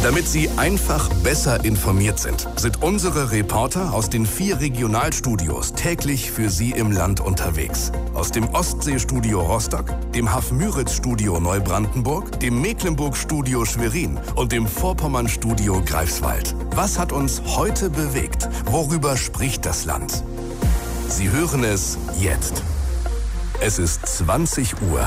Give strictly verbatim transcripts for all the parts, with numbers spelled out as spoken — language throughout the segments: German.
Damit Sie einfach besser informiert sind, sind unsere Reporter aus den vier Regionalstudios täglich für Sie im Land unterwegs. Aus dem Ostseestudio Rostock, dem Hafmüritz-Studio Neubrandenburg, dem Mecklenburg-Studio Schwerin und dem Vorpommern-Studio Greifswald. Was hat uns heute bewegt? Worüber spricht das Land? Sie hören es jetzt. Es ist zwanzig Uhr.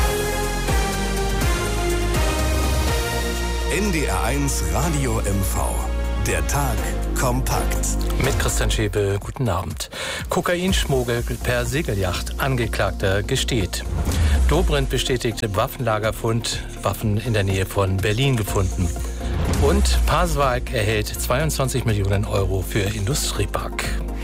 N D R eins Radio M V. Der Tag kompakt. Mit Christian Schäpe, guten Abend. Kokainschmuggel per Segelyacht. Angeklagter gesteht. Dobrindt bestätigte Waffenlagerfund. Waffen in der Nähe von Berlin gefunden. Und Pasewalk erhält zweiundzwanzig Millionen Euro für Industriepark.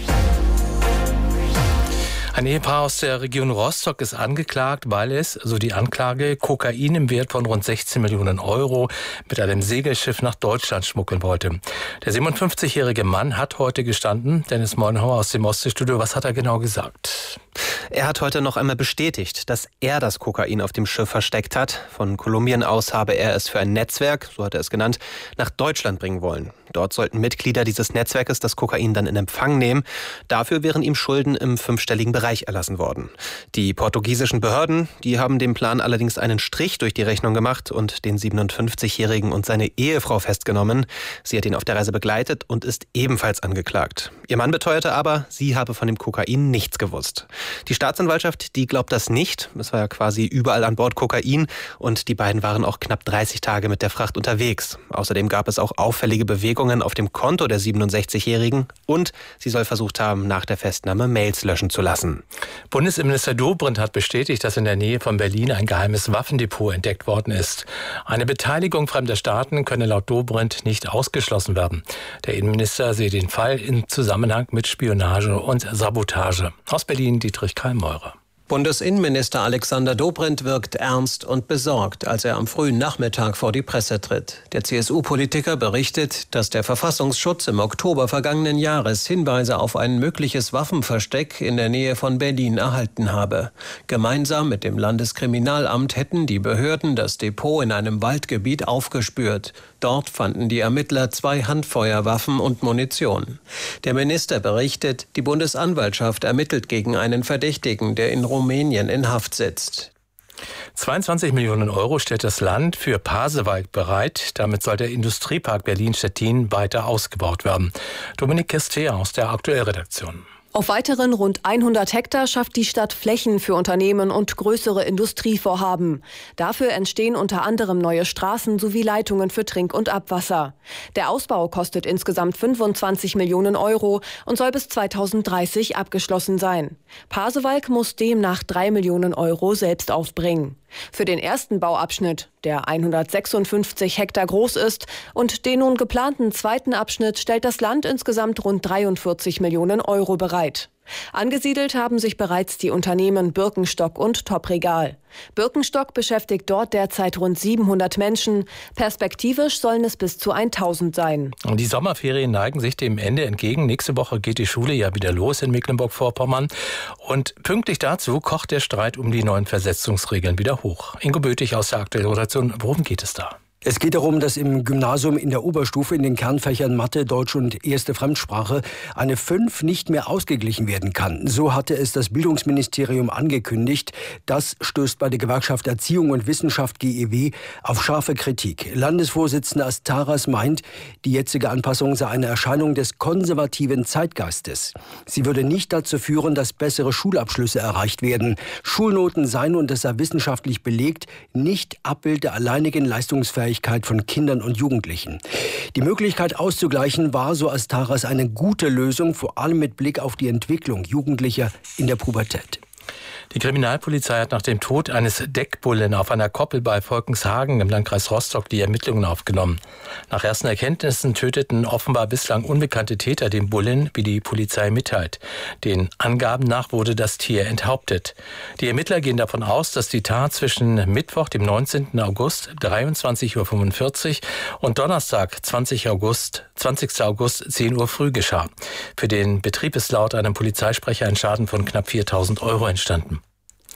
Ein Ehepaar aus der Region Rostock ist angeklagt, weil es, so die Anklage, Kokain im Wert von rund sechzehn Millionen Euro mit einem Segelschiff nach Deutschland schmuggeln wollte. Der siebenundfünfzigjährige Mann hat heute gestanden. Dennis Mollenhauer aus dem Ostseestudio. Was hat er genau gesagt? Er hat heute noch einmal bestätigt, dass er das Kokain auf dem Schiff versteckt hat. Von Kolumbien aus habe er es für ein Netzwerk, so hat er es genannt, nach Deutschland bringen wollen. Dort sollten Mitglieder dieses Netzwerkes das Kokain dann in Empfang nehmen. Dafür wären ihm Schulden im fünfstelligen Bereich erlassen worden. Die portugiesischen Behörden, die haben dem Plan allerdings einen Strich durch die Rechnung gemacht und den siebenundfünfzigjährigen und seine Ehefrau festgenommen. Sie hat ihn auf der Reise begleitet und ist ebenfalls angeklagt. Ihr Mann beteuerte aber, sie habe von dem Kokain nichts gewusst. Die Staatsanwaltschaft, die glaubt das nicht. Es war ja quasi überall an Bord Kokain und die beiden waren auch knapp dreißig Tage mit der Fracht unterwegs. Außerdem gab es auch auffällige Bewegungen auf dem Konto der siebenundsechzigjährigen und sie soll versucht haben, nach der Festnahme Mails löschen zu lassen. Bundesinnenminister Dobrindt hat bestätigt, dass in der Nähe von Berlin ein geheimes Waffendepot entdeckt worden ist. Eine Beteiligung fremder Staaten könne laut Dobrindt nicht ausgeschlossen werden. Der Innenminister sehe den Fall im Zusammenhang mit Spionage und Sabotage. Aus Berlin Dietrich Karl-Meurer. Bundesinnenminister Alexander Dobrindt wirkt ernst und besorgt, als er am frühen Nachmittag vor die Presse tritt. Der C S U-Politiker berichtet, dass der Verfassungsschutz im Oktober vergangenen Jahres Hinweise auf ein mögliches Waffenversteck in der Nähe von Berlin erhalten habe. Gemeinsam mit dem Landeskriminalamt hätten die Behörden das Depot in einem Waldgebiet aufgespürt. Dort fanden die Ermittler zwei Handfeuerwaffen und Munition. Der Minister berichtet, die Bundesanwaltschaft ermittelt gegen einen Verdächtigen, der in Rumänien in Haft sitzt. zweiundzwanzig Millionen Euro stellt das Land für Pasewalk bereit. Damit soll der Industriepark Berlin-Stettin weiter ausgebaut werden. Dominik Kestea aus der Aktuellredaktion. Auf weiteren rund hundert Hektar schafft die Stadt Flächen für Unternehmen und größere Industrievorhaben. Dafür entstehen unter anderem neue Straßen sowie Leitungen für Trink- und Abwasser. Der Ausbau kostet insgesamt fünfundzwanzig Millionen Euro und soll bis zweitausenddreißig abgeschlossen sein. Pasewalk muss demnach drei Millionen Euro selbst aufbringen. Für den ersten Bauabschnitt, der hundertsechsundfünfzig Hektar groß ist, und den nun geplanten zweiten Abschnitt stellt das Land insgesamt rund dreiundvierzig Millionen Euro bereit. Angesiedelt haben sich bereits die Unternehmen Birkenstock und Top-Regal. Birkenstock beschäftigt dort derzeit rund siebenhundert Menschen. Perspektivisch sollen es bis zu tausend sein. Und die Sommerferien neigen sich dem Ende entgegen. Nächste Woche geht die Schule ja wieder los in Mecklenburg-Vorpommern. Und pünktlich dazu kocht der Streit um die neuen Versetzungsregeln wieder hoch. Ingo Bötig aus der Aktuellredaktion. Worum geht es da? Es geht darum, dass im Gymnasium in der Oberstufe in den Kernfächern Mathe, Deutsch und erste Fremdsprache eine fünf nicht mehr ausgeglichen werden kann. So hatte es das Bildungsministerium angekündigt. Das stößt bei der Gewerkschaft Erziehung und Wissenschaft G E W auf scharfe Kritik. Landesvorsitzender Astaras meint, die jetzige Anpassung sei eine Erscheinung des konservativen Zeitgeistes. Sie würde nicht dazu führen, dass bessere Schulabschlüsse erreicht werden. Schulnoten seien, und das sei wissenschaftlich belegt, nicht Abbild der alleinigen Leistungsfähigkeit von Kindern und Jugendlichen. Die Möglichkeit auszugleichen war, so Astaras, eine gute Lösung, vor allem mit Blick auf die Entwicklung Jugendlicher in der Pubertät. Die Kriminalpolizei hat nach dem Tod eines Deckbullen auf einer Koppel bei Volkenshagen im Landkreis Rostock die Ermittlungen aufgenommen. Nach ersten Erkenntnissen töteten offenbar bislang unbekannte Täter den Bullen, wie die Polizei mitteilt. Den Angaben nach wurde das Tier enthauptet. Die Ermittler gehen davon aus, dass die Tat zwischen Mittwoch, dem neunzehnten August, dreiundzwanzig Uhr fünfundvierzig und Donnerstag, zwanzigsten August, zwanzigsten August, zehn Uhr früh geschah. Für den Betrieb ist laut einem Polizeisprecher ein Schaden von knapp viertausend Euro entstanden.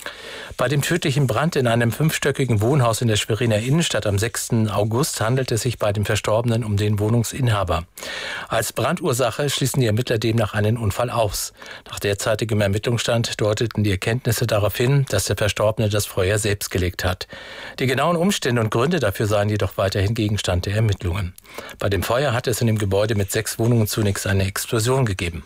Bei dem tödlichen Brand in einem fünfstöckigen Wohnhaus in der Schweriner Innenstadt am sechsten August handelt es sich bei dem Verstorbenen um den Wohnungsinhaber. Als Brandursache schließen die Ermittler demnach einen Unfall aus. Nach derzeitigem Ermittlungsstand deuteten die Erkenntnisse darauf hin, dass der Verstorbene das Feuer selbst gelegt hat. Die genauen Umstände und Gründe dafür seien jedoch weiterhin Gegenstand der Ermittlungen. Bei dem Feuer hat es in dem Gebäude mit sechs Wohnungen zunächst eine Explosion gegeben.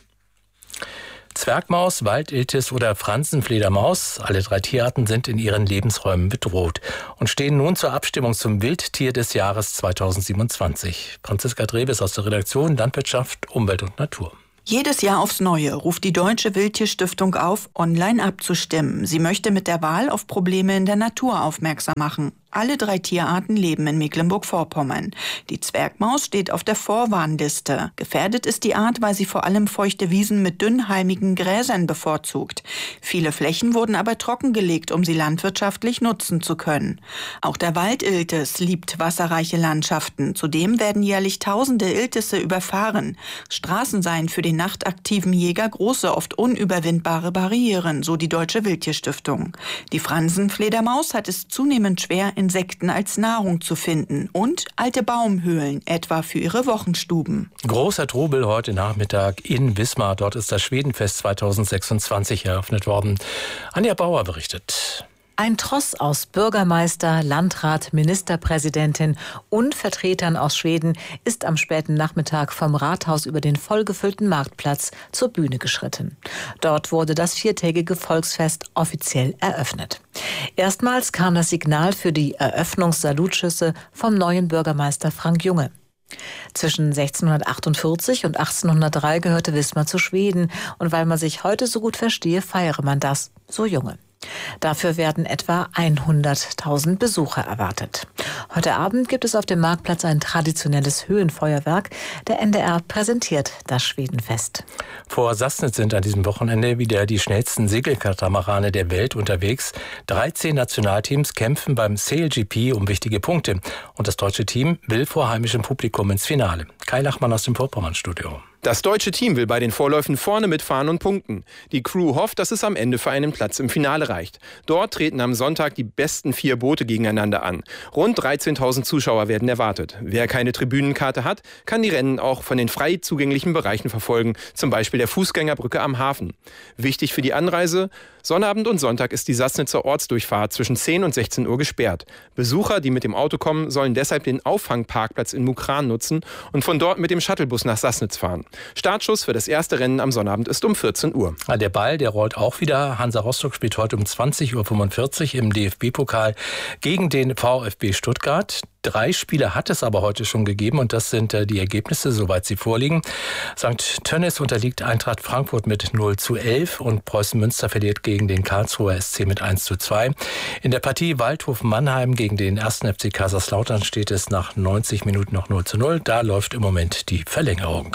Zwergmaus, Waldiltis oder Fransenfledermaus, alle drei Tierarten sind in ihren Lebensräumen bedroht und stehen nun zur Abstimmung zum Wildtier des Jahres zweitausendsiebenundzwanzig. Franziska Drebes aus der Redaktion Landwirtschaft, Umwelt und Natur. Jedes Jahr aufs Neue ruft die Deutsche Wildtierstiftung auf, online abzustimmen. Sie möchte mit der Wahl auf Probleme in der Natur aufmerksam machen. Alle drei Tierarten leben in Mecklenburg-Vorpommern. Die Zwergmaus steht auf der Vorwarnliste. Gefährdet ist die Art, weil sie vor allem feuchte Wiesen mit dünnhalmigen Gräsern bevorzugt. Viele Flächen wurden aber trockengelegt, um sie landwirtschaftlich nutzen zu können. Auch der Waldiltis liebt wasserreiche Landschaften. Zudem werden jährlich tausende Iltisse überfahren. Straßen seien für den nachtaktiven Jäger große, oft unüberwindbare Barrieren, so die Deutsche Wildtierstiftung. Die Fransenfledermaus hat es zunehmend schwer, Insekten als Nahrung zu finden und alte Baumhöhlen, etwa für ihre Wochenstuben. Großer Trubel heute Nachmittag in Wismar. Dort ist das Schwedenfest zweitausendsechsundzwanzig eröffnet worden. Anja Bauer berichtet. Ein Tross aus Bürgermeister, Landrat, Ministerpräsidentin und Vertretern aus Schweden ist am späten Nachmittag vom Rathaus über den vollgefüllten Marktplatz zur Bühne geschritten. Dort wurde das viertägige Volksfest offiziell eröffnet. Erstmals kam das Signal für die Eröffnungssalutschüsse vom neuen Bürgermeister Frank Junge. Zwischen sechzehnhundertachtundvierzig und achtzehnhundertdrei gehörte Wismar zu Schweden. Und weil man sich heute so gut verstehe, feiere man das, so Junge. Dafür werden etwa hunderttausend Besucher erwartet. Heute Abend gibt es auf dem Marktplatz ein traditionelles Höhenfeuerwerk. Der N D R präsentiert das Schwedenfest. Vor Sassnitz sind an diesem Wochenende wieder die schnellsten Segelkatamarane der Welt unterwegs. dreizehn Nationalteams kämpfen beim Sail G P um wichtige Punkte. Und das deutsche Team will vor heimischem Publikum ins Finale. Kai Lachmann aus dem Vorpommern-Studio. Das deutsche Team will bei den Vorläufen vorne mitfahren und punkten. Die Crew hofft, dass es am Ende für einen Platz im Finale reicht. Dort treten am Sonntag die besten vier Boote gegeneinander an. Rund dreizehntausend Zuschauer werden erwartet. Wer keine Tribünenkarte hat, kann die Rennen auch von den frei zugänglichen Bereichen verfolgen, zum Beispiel der Fußgängerbrücke am Hafen. Wichtig für die Anreise: Sonnabend und Sonntag ist die Sassnitzer Ortsdurchfahrt zwischen zehn und sechzehn Uhr gesperrt. Besucher, die mit dem Auto kommen, sollen deshalb den Auffangparkplatz in Mukran nutzen und von dort mit dem Shuttlebus nach Sassnitz fahren. Startschuss für das erste Rennen am Sonnabend ist um vierzehn Uhr. Der Ball, der rollt auch wieder. Hansa Rostock spielt heute um zwanzig Uhr fünfundvierzig im D F B-Pokal gegen den VfB Stuttgart. Drei Spiele hat es aber heute schon gegeben und das sind die Ergebnisse, soweit sie vorliegen. Sankt Tönnies unterliegt Eintracht Frankfurt mit null zu elf und Preußen Münster verliert gegen den Karlsruher S C mit eins zu zwei. In der Partie Waldhof Mannheim gegen den ersten F C Kaiserslautern steht es nach neunzig Minuten noch null zu null. Da läuft im Moment die Verlängerung.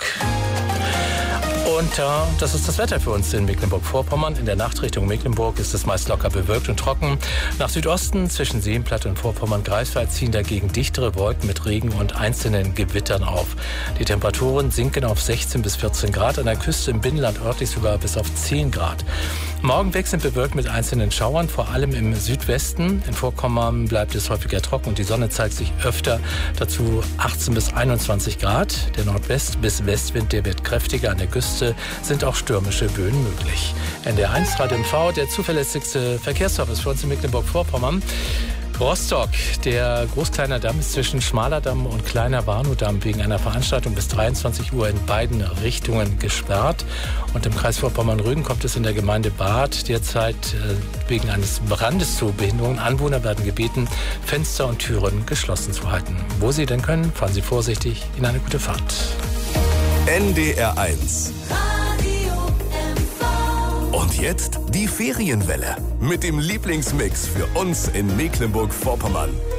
Und äh, das ist das Wetter für uns in Mecklenburg-Vorpommern. In der Nacht Richtung Mecklenburg ist es meist locker bewölkt und trocken. Nach Südosten zwischen Seenplatte und Vorpommern-Greifswald ziehen dagegen dichtere Wolken mit Regen und einzelnen Gewittern auf. Die Temperaturen sinken auf sechzehn bis vierzehn Grad, an der Küste im Binnenland örtlich sogar bis auf zehn Grad. Morgen wechselnd bewölkt mit einzelnen Schauern, vor allem im Südwesten. In Vorpommern bleibt es häufiger trocken und die Sonne zeigt sich öfter. Dazu achtzehn bis einundzwanzig Grad. Der Nordwest- bis Westwind, der wird kräftiger. An der Küste sind auch stürmische Böen möglich. N D R eins Radio M V, der zuverlässigste Verkehrsservice für uns in Mecklenburg-Vorpommern. Rostock, der Großkleiner Damm ist zwischen Schmaler Damm und Kleiner Warnow-Damm wegen einer Veranstaltung bis dreiundzwanzig Uhr in beiden Richtungen gesperrt. Und im Kreis Vorpommern-Rügen kommt es in der Gemeinde Bad derzeit äh, wegen eines Brandes zu Behinderungen. Anwohner werden gebeten, Fenster und Türen geschlossen zu halten. Wo Sie denn können, fahren Sie vorsichtig. Ihnen eine gute Fahrt. N D R eins. Und jetzt die Ferienwelle mit dem Lieblingsmix für uns in Mecklenburg-Vorpommern.